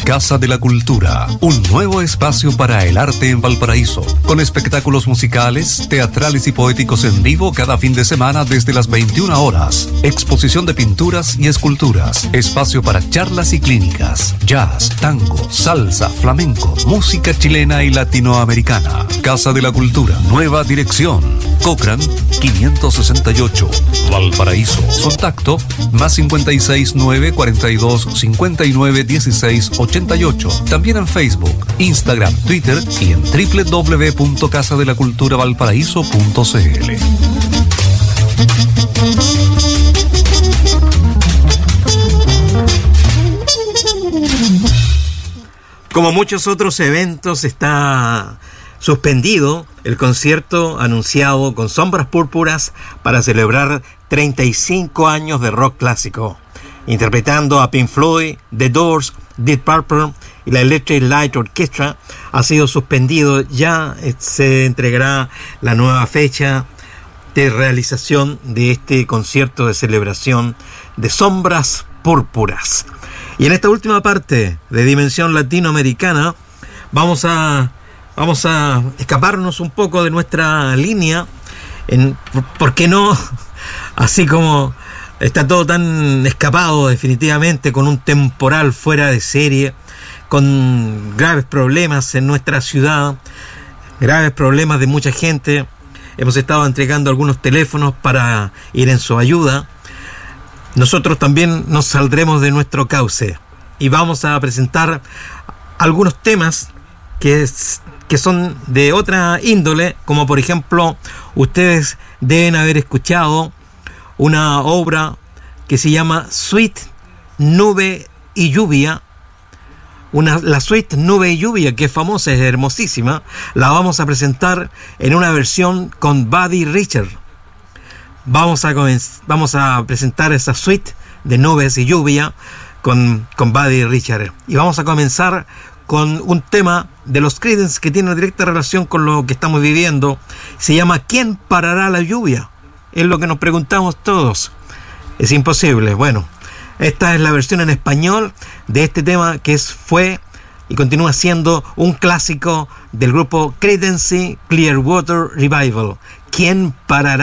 Casa de la Cultura, un nuevo espacio para el arte en Valparaíso, con espectáculos musicales, teatrales y poéticos en vivo cada fin de semana desde las 21 horas, exposición de pinturas y esculturas, espacio para charlas y clínicas, jazz, tango, salsa, flamenco, música chilena y latinoamericana. Casa de la Cultura, nueva dirección, Cochrane 568, Valparaíso. Contacto más 56 9 42 59 16 88. También en Facebook, Instagram, Twitter y en www.casadelaculturavalparaíso.cl. Como muchos otros eventos, está suspendido el concierto anunciado con Sombras Púrpuras para celebrar 35 años de rock clásico, interpretando a Pink Floyd, The Doors, Deep Purple y la Electric Light Orchestra. Ha sido suspendido. Ya se entregará la nueva fecha de realización de este concierto de celebración de Sombras Púrpuras. Y en esta última parte de Dimensión Latinoamericana vamos a escaparnos un poco de nuestra línea, ¿por qué no? Así como está todo tan escapado definitivamente, con un temporal fuera de serie, con graves problemas en nuestra ciudad, graves problemas de mucha gente. Hemos estado entregando algunos teléfonos para ir en su ayuda. Nosotros también nos saldremos de nuestro cauce y vamos a presentar algunos temas que son de otra índole, como por ejemplo, ustedes deben haber escuchado una obra que se llama Suite Nube y Lluvia. La Suite Nube y Lluvia, que es famosa, es hermosísima. La vamos a presentar en una versión con Buddy Richard. Vamos a presentar esa suite de Nubes y Lluvia con Buddy Richard. Y vamos a comenzar con un tema de los Creedence que tiene una directa relación con lo que estamos viviendo. Se llama ¿Quién parará la lluvia? Es lo que nos preguntamos todos. Es imposible. Bueno, esta es la versión en español de este tema que fue y continúa siendo un clásico del grupo Creedence Clearwater Revival. ¿Quién parará